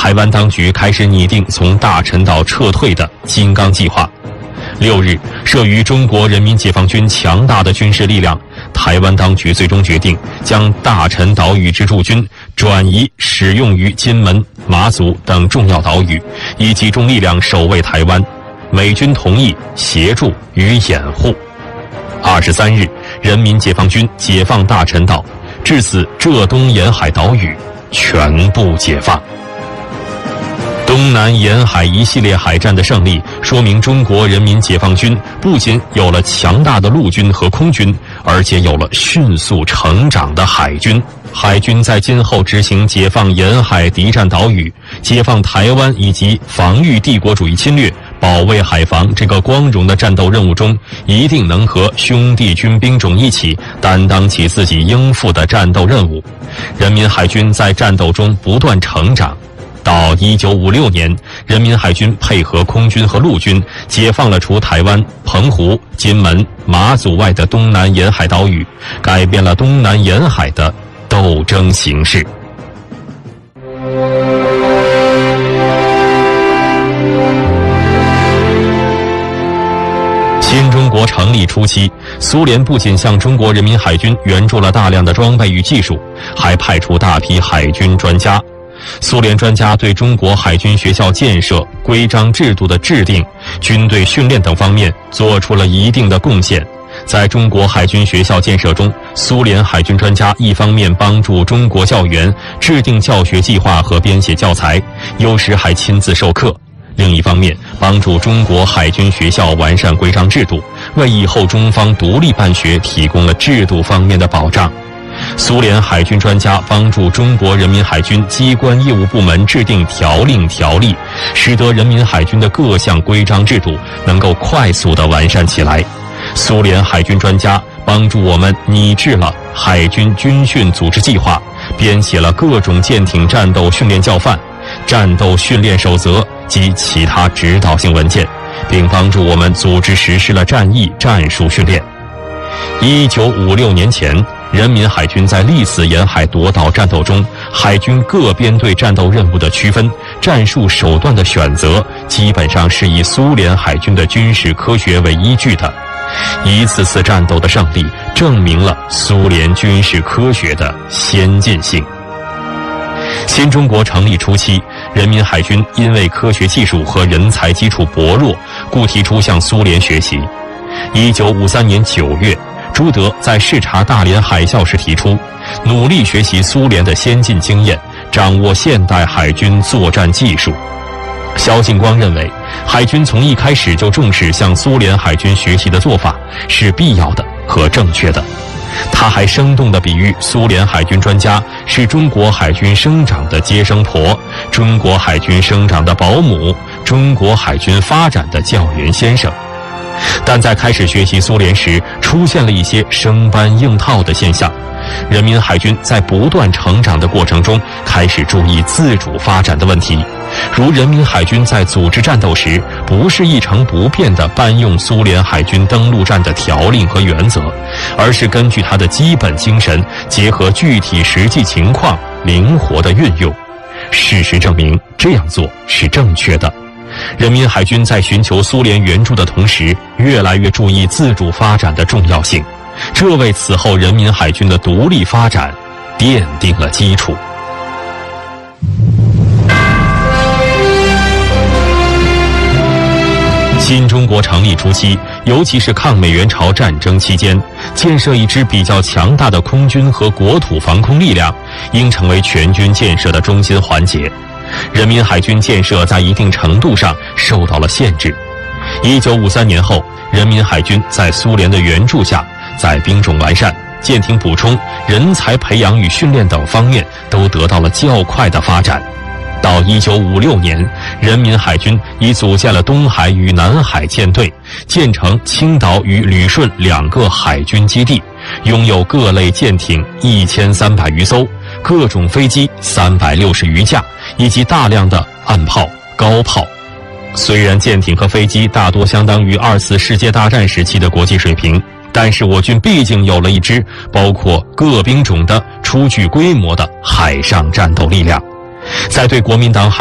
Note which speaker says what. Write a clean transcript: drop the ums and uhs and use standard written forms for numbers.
Speaker 1: 台湾当局开始拟定从大陈岛撤退的金刚计划。6日，慑于中国人民解放军强大的军事力量，台湾当局最终决定将大陈岛屿之驻军转移使用于金门、马祖等重要岛屿，以集中力量守卫台湾。美军同意协助与掩护。23日，人民解放军解放大陈岛，至此浙东沿海岛屿全部解放。东南沿海一系列海战的胜利，说明中国人民解放军不仅有了强大的陆军和空军，而且有了迅速成长的海军。海军在今后执行解放沿海敌占岛屿、解放台湾以及防御帝国主义侵略、保卫海防这个光荣的战斗任务中，一定能和兄弟军兵种一起担当起自己应负的战斗任务。人民海军在战斗中不断成长。到1956年，人民海军配合空军和陆军，解放了除台湾、澎湖、金门、马祖外的东南沿海岛屿，改变了东南沿海的斗争形势。新中国成立初期，苏联不仅向中国人民海军援助了大量的装备与技术，还派出大批海军专家。苏联专家对中国海军学校建设、规章制度的制定、军队训练等方面做出了一定的贡献。在中国海军学校建设中，苏联海军专家一方面帮助中国教员制定教学计划和编写教材，有时还亲自授课；另一方面，帮助中国海军学校完善规章制度，为以后中方独立办学提供了制度方面的保障。苏联海军专家帮助中国人民海军机关业务部门制定条令条例，使得人民海军的各项规章制度能够快速地完善起来。苏联海军专家帮助我们拟制了海军军训组织计划，编写了各种舰艇战斗训练教范、战斗训练守则及其他指导性文件，并帮助我们组织实施了战役战术训练。1956年前，人民海军在历次沿海夺岛战斗中，海军各编队战斗任务的区分、战术手段的选择，基本上是以苏联海军的军事科学为依据的。一次次战斗的胜利，证明了苏联军事科学的先进性。新中国成立初期，人民海军因为科学技术和人才基础薄弱，故提出向苏联学习。1953年9月，朱德在视察大连海啸时提出，努力学习苏联的先进经验，掌握现代海军作战技术。萧劲光认为，海军从一开始就重视向苏联海军学习的做法是必要的和正确的。他还生动地比喻苏联海军专家是中国海军生长的接生婆，中国海军生长的保姆，中国海军发展的教员先生。但在开始学习苏联时，出现了一些生搬硬套的现象。人民海军在不断成长的过程中，开始注意自主发展的问题，如人民海军在组织战斗时，不是一成不变地搬用苏联海军登陆战的条令和原则，而是根据它的基本精神，结合具体实际情况，灵活地运用。事实证明，这样做是正确的。人民海军在寻求苏联援助的同时，越来越注意自主发展的重要性，这为此后人民海军的独立发展奠定了基础。新中国成立初期，尤其是抗美援朝战争期间，建设一支比较强大的空军和国土防空力量，应成为全军建设的中心环节。人民海军建设在一定程度上受到了限制。1953年后，人民海军在苏联的援助下，在兵种完善、舰艇补充、人才培养与训练等方面都得到了较快的发展。到1956年，人民海军已组建了东海与南海舰队，建成青岛与旅顺2个海军基地，拥有各类舰艇1300余艘，各种飞机360余架，以及大量的岸炮、高炮。虽然舰艇和飞机大多相当于2次世界大战时期的国际水平，但是我军毕竟有了一支包括各兵种的初具规模的海上战斗力量。在对国民党